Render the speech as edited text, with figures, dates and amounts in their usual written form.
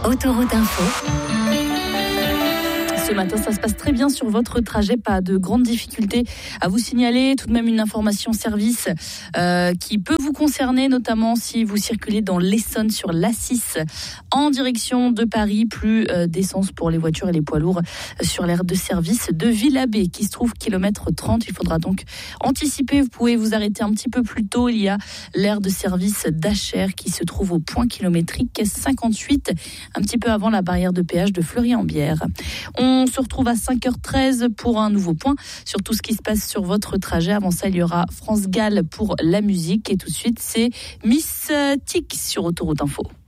Autoroute Info. Ce matin, ça se passe très bien sur votre trajet, pas de grandes difficultés à vous signaler. Tout de même une information service qui peut vous concerner, notamment si vous circulez dans l'Essonne sur l'A6 en direction de Paris. Plus d'essence pour les voitures et les poids lourds sur l'aire de service de Villabé qui se trouve kilomètre 30. Il faudra donc anticiper. Vous pouvez vous arrêter un petit peu plus tôt. Il y a l'aire de service d'Achères qui se trouve au point kilométrique 58, un petit peu avant la barrière de péage de Fleury-en-Bière. On se retrouve à 5h13 pour un nouveau point sur tout ce qui se passe sur votre trajet. Avant ça, il y aura France Gall pour la musique. Et tout de suite, c'est Miss Tic sur Autoroute Info.